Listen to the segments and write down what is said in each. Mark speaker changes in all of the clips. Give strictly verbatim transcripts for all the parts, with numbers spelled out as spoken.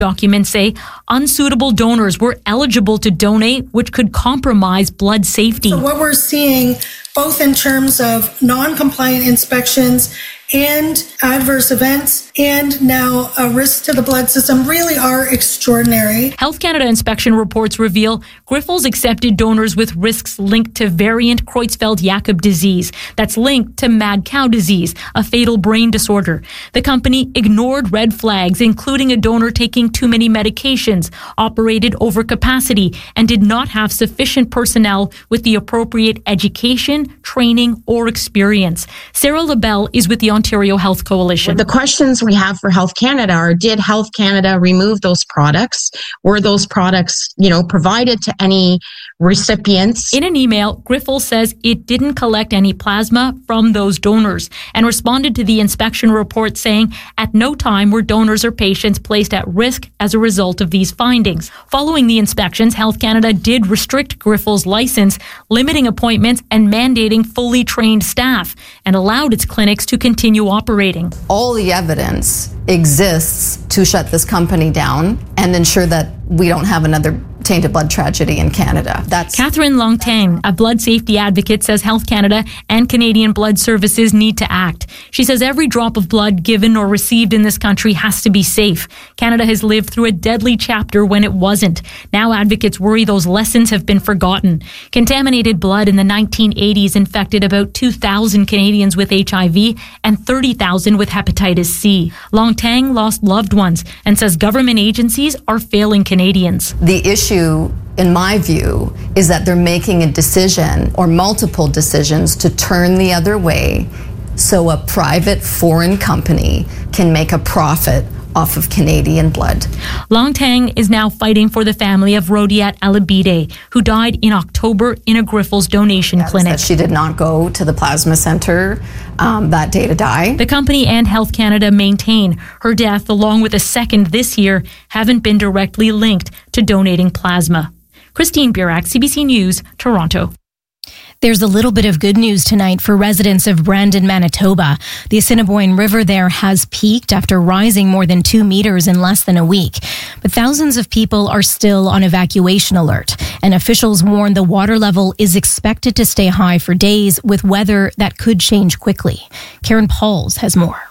Speaker 1: Documents say unsuitable donors were eligible to donate, which could compromise blood safety.
Speaker 2: So what we're seeing, both in terms of non-compliant inspections and adverse events, and now a risk to the blood system, really are extraordinary.
Speaker 1: Health Canada inspection reports reveal Grifols accepted donors with risks linked to variant Creutzfeldt-Jakob disease that's linked to mad cow disease, a fatal brain disorder. The company ignored red flags, including a donor taking too many medications, operated over capacity, and did not have sufficient personnel with the appropriate education, training, or experience. Sarah LaBelle is with the Ontario Health Coalition.
Speaker 3: The questions we have for Health Canada are, did Health Canada remove those products? Were those products, you know, provided to any recipients?
Speaker 1: In an email, Grifols says it didn't collect any plasma from those donors and responded to the inspection report saying at no time were donors or patients placed at risk as a result of these findings. Following the inspections, Health Canada did restrict Grifols' license, limiting appointments and mandating fully trained staff, and allowed its clinics to continue operating.
Speaker 4: All the evidence exists to shut this company down and ensure that we don't have another tainted blood tragedy in Canada. That's
Speaker 1: Catherine Longtang, a blood safety advocate, says Health Canada and Canadian Blood Services need to act. She says every drop of blood given or received in this country has to be safe. Canada has lived through a deadly chapter when it wasn't. Now advocates worry those lessons have been forgotten. Contaminated blood in the nineteen eighties infected about two thousand Canadians with H I V and thirty thousand with hepatitis C. Longtang lost loved ones and says government agencies are failing Canadians.
Speaker 4: the issue. In my view, is that they're making a decision or multiple decisions to turn the other way so a private foreign company can make a profit off of Canadian blood.
Speaker 1: Longtang is now fighting for the family of Rodiat Alabide, who died in October in a Grifols donation
Speaker 4: That
Speaker 1: clinic.
Speaker 4: That she did not go to the plasma center um, that day to die.
Speaker 1: The company and Health Canada maintain her death, along with a second this year, haven't been directly linked to donating plasma. Christine Burak, C B C News, Toronto.
Speaker 5: There's a little bit of good news tonight for residents of Brandon, Manitoba. The Assiniboine River there has peaked after rising more than two meters in less than a week. But thousands of people are still on evacuation alert, and officials warn the water level is expected to stay high for days with weather that could change quickly. Karen Pauls has more.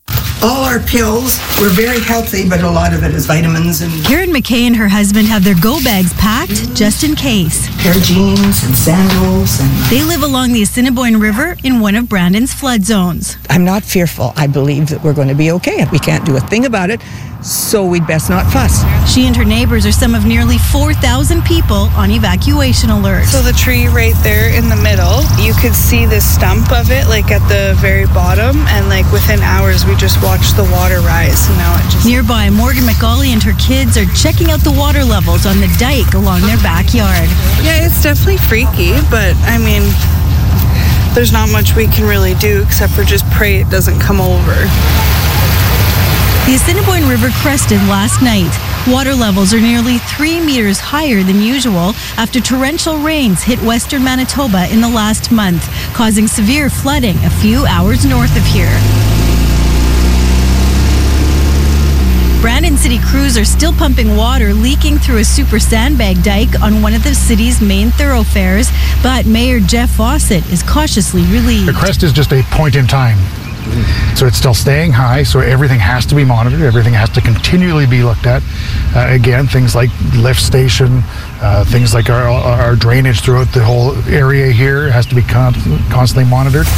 Speaker 6: All our pills were very healthy, but a lot of it is vitamins and
Speaker 7: Karen McKay and her husband have their go bags packed just in case.
Speaker 6: pair of jeans and sandals. And
Speaker 7: They live along the Assiniboine River in one of Brandon's flood zones.
Speaker 8: I'm not fearful. I believe that we're going to be okay. We can't do a thing about it, so we'd best not fuss.
Speaker 7: She and her neighbors are some of nearly four thousand people on evacuation alert.
Speaker 9: So the tree right there in the middle, you could see the stump of it like at the very bottom, and like within hours we just watched the water rise. And now it just...
Speaker 7: Nearby, Morgan McAuley and her kids are checking out the water levels on the dike along their backyard.
Speaker 9: Yeah, it's definitely freaky, but I mean, there's not much we can really do except for just pray it doesn't come over.
Speaker 7: The Assiniboine River crested last night. Water levels are nearly three meters higher than usual after torrential rains hit western Manitoba in the last month, causing severe flooding a few hours north of here. Brandon City crews are still pumping water leaking through a super sandbag dike on one of the city's main thoroughfares, but Mayor Jeff Fawcett is cautiously relieved.
Speaker 10: The crest is just a point in time. So it's still staying high, so everything has to be monitored, everything has to continually be looked at. Uh, again, things like lift station, uh, things like our, our drainage throughout the whole area here has to be con- constantly monitored.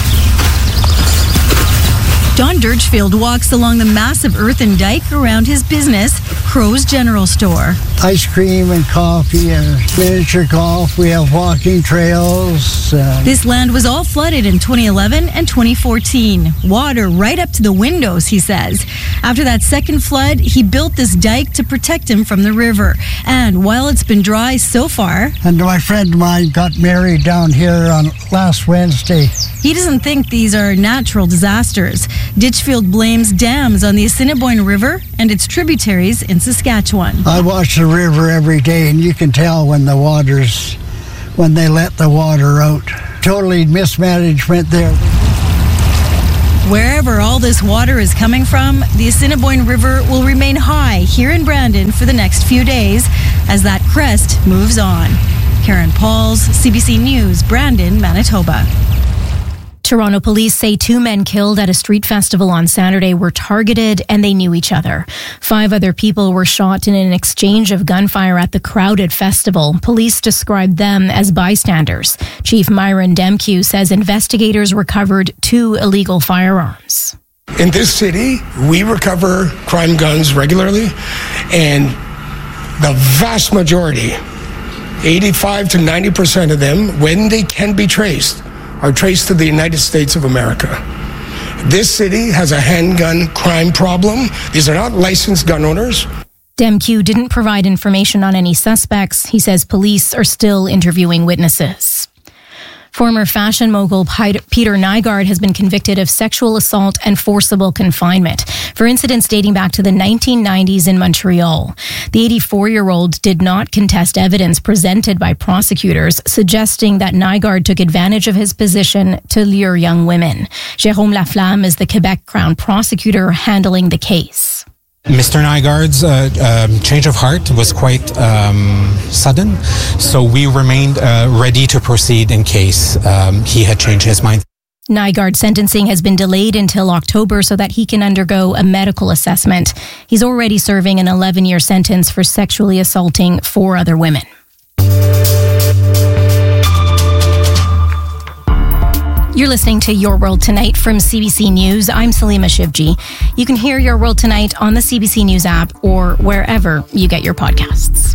Speaker 7: Don Dirchfield walks along the massive earthen dike around his business, Crow's General Store.
Speaker 11: Ice cream and coffee and miniature golf. We have walking trails. Uh,
Speaker 7: This land was all flooded in twenty eleven and twenty fourteen. Water right up to the windows, he says. After that second flood, he built this dike to protect him from the river. And while it's been dry so far...
Speaker 11: And my friend of mine got married down here on last Wednesday.
Speaker 7: He doesn't think these are natural disasters. Ditchfield blames dams on the Assiniboine River and its tributaries in Saskatchewan.
Speaker 11: I watch the river every day, and you can tell when the water's, when they let the water out. Totally mismanagement there.
Speaker 7: Wherever all this water is coming from, the Assiniboine River will remain high here in Brandon for the next few days as that crest moves on. Karen Pauls, C B C News, Brandon, Manitoba.
Speaker 5: Toronto police say two men killed at a street festival on Saturday were targeted and they knew each other. Five other people were shot in an exchange of gunfire at the crowded festival. Police described them as bystanders. Chief Myron Demkew says investigators recovered two illegal firearms.
Speaker 12: In this city, we recover crime guns regularly, and the vast majority, eighty-five to ninety percent of them, when they can be traced, are traced to the United States of America. This city has a handgun crime problem. These are not licensed gun owners.
Speaker 5: Demkew didn't provide information on any suspects. He says police are still interviewing witnesses. Former fashion mogul Peter Nygard has been convicted of sexual assault and forcible confinement for incidents dating back to the nineteen nineties in Montreal. The eighty-four-year-old did not contest evidence presented by prosecutors suggesting that Nygard took advantage of his position to lure young women. Jérôme Laflamme is the Quebec Crown prosecutor handling the case.
Speaker 13: Mister Nygard's uh, um, change of heart was quite um, sudden, so we remained uh, ready to proceed in case um, he had changed his mind.
Speaker 5: Nygard's sentencing has been delayed until October so that he can undergo a medical assessment. He's already serving an eleven-year sentence for sexually assaulting four other women. You're listening to Your World Tonight from C B C News. I'm Salima Shivji. You can hear Your World Tonight on the C B C News app or wherever you get your podcasts.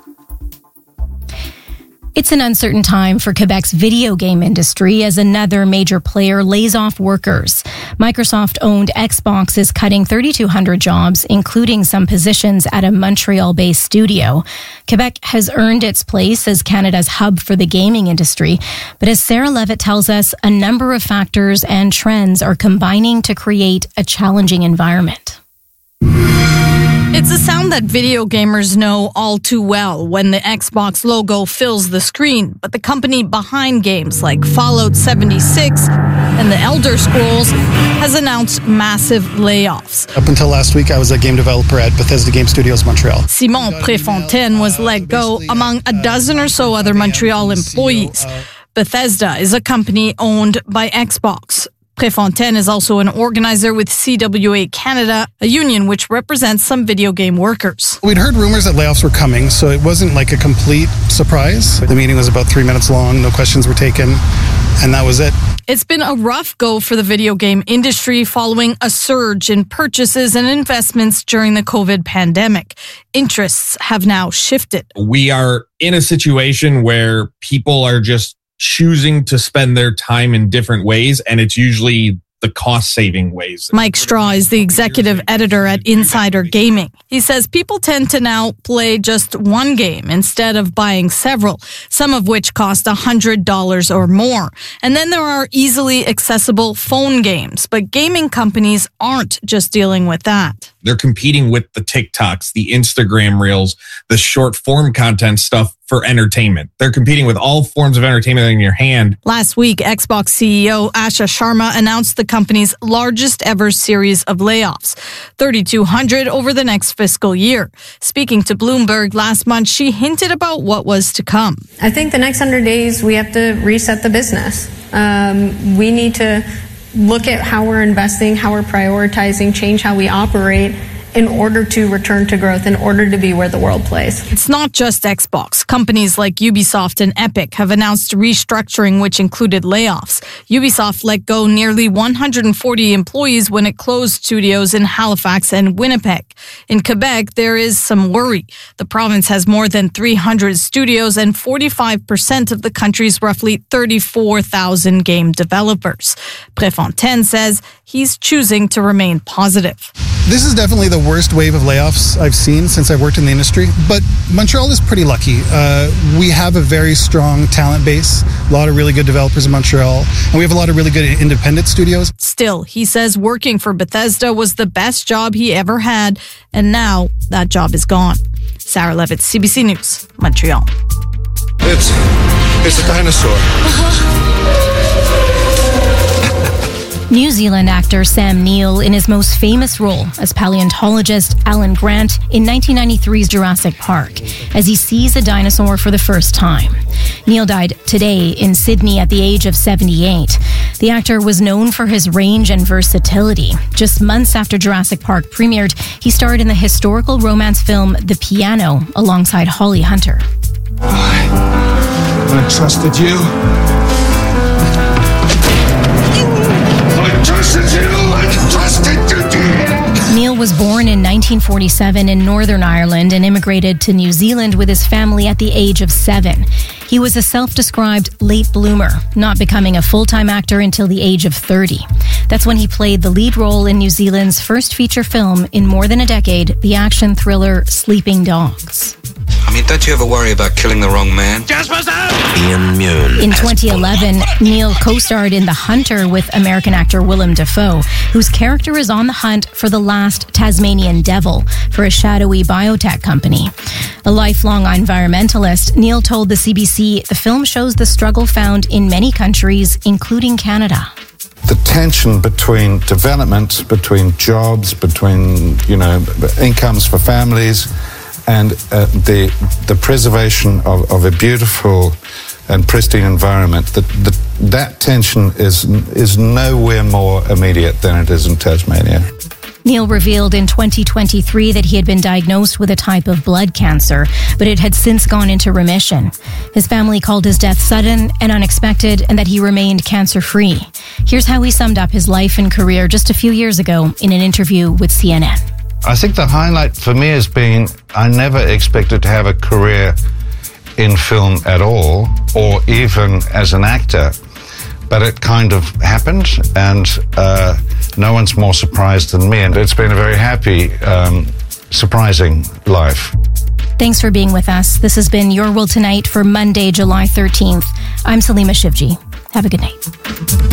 Speaker 5: It's an uncertain time for Quebec's video game industry as another major player lays off workers. Microsoft-owned Xbox is cutting three thousand two hundred jobs, including some positions at a Montreal-based studio. Quebec has earned its place as Canada's hub for the gaming industry, but as Sarah Levitt tells us, a number of factors and trends are combining to create a challenging environment.
Speaker 14: It's a sound that video gamers know all too well when the Xbox logo fills the screen, but the company behind games like Fallout seventy-six and The Elder Scrolls has announced massive layoffs.
Speaker 15: Up until last week, I was a game developer at Bethesda Game Studios Montreal.
Speaker 14: Simon Préfontaine was let go among a dozen or so other Montreal employees. Bethesda is a company owned by Xbox. Préfontaine is also an organizer with C W A Canada, a union which represents some video game workers.
Speaker 15: We'd heard rumors that layoffs were coming, so it wasn't like a complete surprise. The meeting was about three minutes long, no questions were taken, and that was it.
Speaker 14: It's been a rough go for the video game industry following a surge in purchases and investments during the COVID pandemic. Interests have now shifted.
Speaker 16: We are in a situation where people are just choosing to spend their time in different ways, and it's usually the cost-saving ways.
Speaker 14: Mike Straw is the executive editor at Insider Gaming. He says people tend to now play just one game instead of buying several, some of which cost one hundred dollars or more. And then there are easily accessible phone games, but gaming companies aren't just dealing with that.
Speaker 16: They're competing with the TikToks, the Instagram Reels, the short-form content stuff for entertainment. They're competing with all forms of entertainment in your hand.
Speaker 14: Last week, Xbox C E O Asha Sharma announced the company's largest ever series of layoffs, three thousand two hundred over the next fiscal year. Speaking to Bloomberg last month, she hinted about what was to come.
Speaker 17: I think the next one hundred days, we have to reset the business. Um, we need to look at how we're investing, how we're prioritizing, change how we operate in order to return to growth, in order to be where the world plays.
Speaker 14: It's not just Xbox. Companies like Ubisoft and Epic have announced restructuring, which included layoffs. Ubisoft let go nearly one hundred forty employees when it closed studios in Halifax and Winnipeg. In Quebec, there is some worry. The province has more than three hundred studios and forty-five percent of the country's roughly thirty-four thousand game developers. Préfontaine says he's choosing to remain positive.
Speaker 15: This is definitely the worst wave of layoffs I've seen since I've worked in the industry, but Montreal is pretty lucky. Uh, we have a very strong talent base, a lot of really good developers in Montreal, and we have a lot of really good independent studios.
Speaker 14: Still, he says working for Bethesda was the best job he ever had, and now that job is gone. Sarah Levitt, C B C News, Montreal.
Speaker 18: It's, it's a dinosaur.
Speaker 5: New Zealand actor Sam Neill in his most famous role as paleontologist Alan Grant in nineteen ninety-three's Jurassic Park, as he sees a dinosaur for the first time. Neill died today in Sydney at the age of seventy-eight. The actor was known for his range and versatility. Just months after Jurassic Park premiered, he starred in the historical romance film The Piano alongside Holly Hunter.
Speaker 18: I trusted you. I trusted you. I trusted you, dear.
Speaker 5: Neill was born in nineteen forty-seven in Northern Ireland and immigrated to New Zealand with his family at the age of seven. He was a self-described late bloomer, not becoming a full-time actor until the age of thirty. That's when he played the lead role in New Zealand's first feature film in more than a decade, the action thriller Sleeping Dogs.
Speaker 19: I mean, don't you ever worry about killing the wrong man? Jasper's out! Ian Mune.
Speaker 5: In twenty eleven, Neill co-starred in The Hunter with American actor Willem Dafoe, whose character is on the hunt for the last Tasmanian devil for a shadowy biotech company. A lifelong environmentalist, Neill told the C B C the film shows the struggle found in many countries, including Canada.
Speaker 20: The tension between development, between jobs, between, you know, incomes for families, and uh, the the preservation of, of a beautiful and pristine environment, that the, that tension is is nowhere more immediate than it is in Tasmania.
Speaker 5: Neill revealed in twenty twenty-three that he had been diagnosed with a type of blood cancer, but it had since gone into remission. His family called his death sudden and unexpected, and that he remained cancer-free. Here's how he summed up his life and career just a few years ago in an interview with C N N.
Speaker 20: I think the highlight for me has been I never expected to have a career in film at all, or even as an actor. But it kind of happened, and uh, no one's more surprised than me. And it's been a very happy, um, surprising life.
Speaker 5: Thanks for being with us. This has been Your World Tonight for Monday, July thirteenth. I'm Salima Shivji. Have a good night.